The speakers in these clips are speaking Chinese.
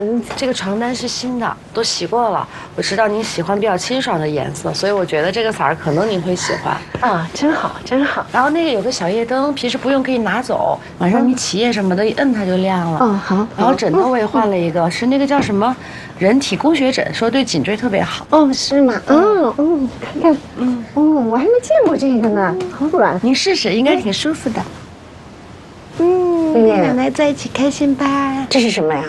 这个床单是新的，都洗过了。我知道您喜欢比较清爽的颜色，所以我觉得这个色儿可能您会喜欢。 啊，真好，真好。 然后那个有个小夜灯，平时不用可以拿走，晚上你起夜什么的，一摁它就亮了。 好。 然后枕头我也换了一个，是那个叫什么人体工学枕，说对颈椎特别好。 哦，是吗？看看，我还没见过这个呢，好软。 您试试，应该挺舒服的。跟奶奶在一起开心吧？ 这是什么呀？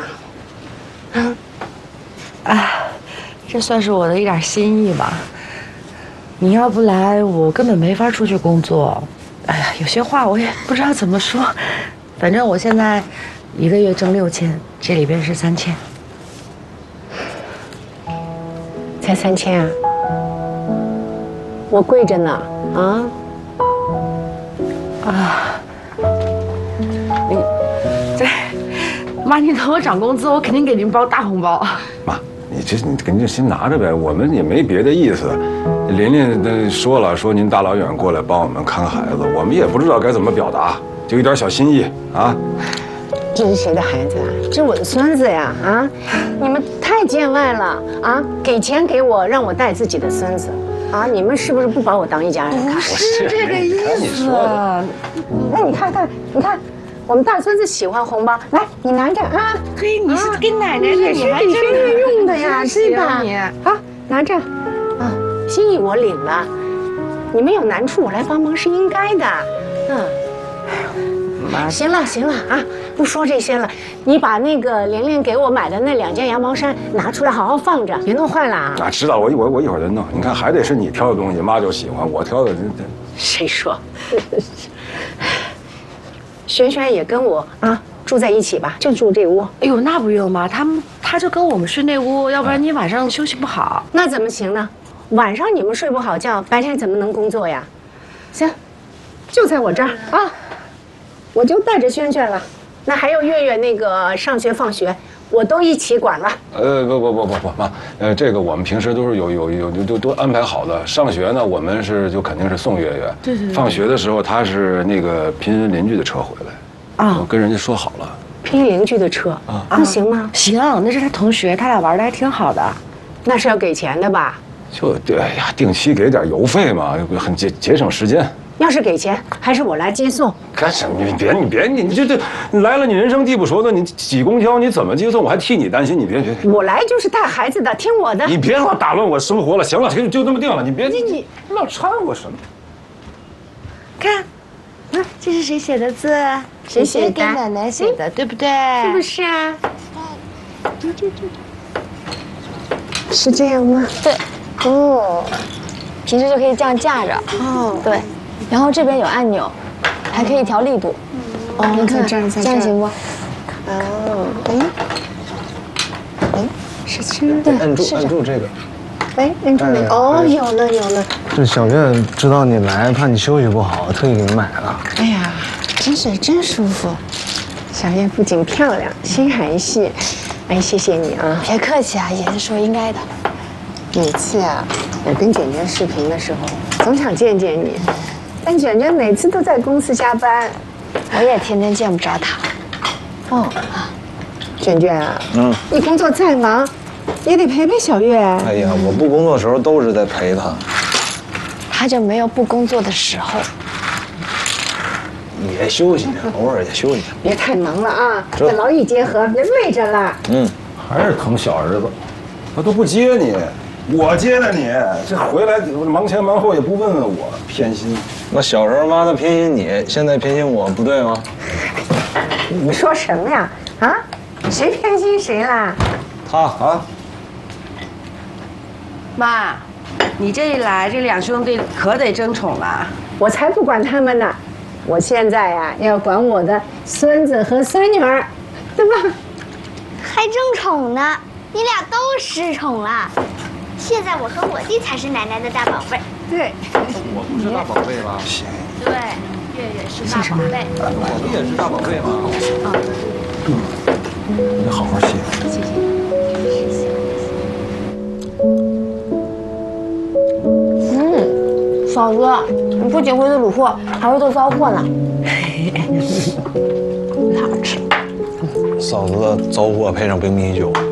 这算是我的一点心意吧。你要不来，我根本没法出去工作。哎呀，有些话我也不知道怎么说。反正我现在1个月挣6000，这里边是3000。 才3000啊？我贵着呢你这妈，你等我涨工资，我肯定给您包大红包。 妈，你肯定先拿着呗，我们也没别的意思。琳琳说了，说您大老远过来帮我们看孩子，我们也不知道该怎么表达，就一点小心意啊。 这是谁的孩子啊？这是我的孙子呀！你们太见外了啊！给钱给我，让我带自己的孙子啊！你们是不是不把我当一家人看？ 不是这个意思。 那你看，我们大孙子喜欢红包，来，你拿着啊！ 嘿，你是跟奶奶的， 你还真是用的呀，对吧？好，拿着，心意我领了。你们有难处，我来帮忙是应该的。行了啊，不说这些了。你把那个玲玲给我买的那2件羊毛衫拿出来，好好放着，别弄坏了啊！ 知道，我一会儿再弄。你看，还得是你挑的东西，妈就喜欢，我挑的谁说？璇璇也跟我住在一起吧，就住这屋。 哎呦，那不用嘛，他就跟我们睡那屋，要不然你晚上休息不好。 那怎么行呢？晚上你们睡不好觉，白天怎么能工作呀？行，就在我这儿啊。我就带着萱萱了，那还有月月那个上学放学，我都一起管了。 不，妈，这个我们平时都是都安排好的。上学呢，我们就肯定是送月月。 对。 放学的时候，他是那个拼音邻居的车回来，我跟人家说好了。 拼音邻居的车那行吗？ 行，那是他同学，他俩玩的还挺好的。 那是要给钱的吧？ 定期给点邮费嘛，很节省时间。 要是给钱，还是我来接送。 干什么？你别，你来了，你人生地不熟的，你挤公交你怎么接送？我还替你担心，你别。 我来就是带孩子的，听我的。 你别老打乱我生活了，行了，就这么定了，你别你老掺和什么？ 看，这是谁写的字？ 谁写的？ 给奶奶写的，对不对？ 是不是啊？是这样吗？ 对。平时就可以这样架着。对。然后这边有按钮，还可以调力度。你看这样行不？ 是对，按住这个。 按住那个。有了。 这小月知道你来，怕你休息不好，特意给你买了。 哎呀，真舒服。小月不仅漂亮，心还细。谢谢你啊！ 别客气啊，也是说应该的。 每次我跟卷卷视频的时候，总想见见你。但卷卷每次都在公司加班， 我也天天见不着他。 卷卷你工作再忙，也得陪陪小月。 哎呀，我不工作的时候都是在陪她。 他就没有不工作的时候。 也休息，偶尔也休息。 别太忙了啊，这劳逸结合，别累着了。 还是疼小儿子，他都不接你。我接的你，这回来忙前忙后也不问问我，偏心。 那小时候妈的偏心你，现在偏心我，不对吗？ 你说什么呀？谁偏心谁啦？ 他妈，你这一来，这2兄弟可得争宠了。 我才不管他们呢，我现在要管我的孙子和孙女儿，对吧？ 还争宠呢，你俩都失宠了。现在我和我弟才是奶奶的大宝贝。 对， 我不是大宝贝吗？ 对，月月是大宝贝。 我不也是大宝贝吗？ 你好好谢。 谢谢。 嫂子，你不仅会做卤货，还会做糟货呢。 好吃。 嫂子的糟货配上冰啤酒。